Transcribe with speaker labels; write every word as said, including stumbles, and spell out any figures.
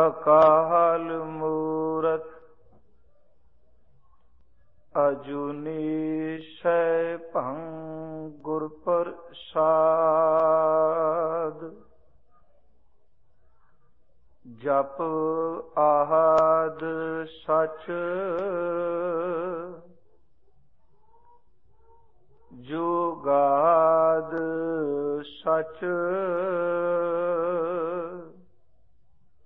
Speaker 1: ਅਕਾਲ ਮੂਰਤ ਅਜੂਨੀ ਸੈਭੰ ਗੁਰ ਪ੍ਰਸਾਦ। ਜਪ ਆਹਾਦ ਸਚ ਜੁਗਾਦ ਸਚ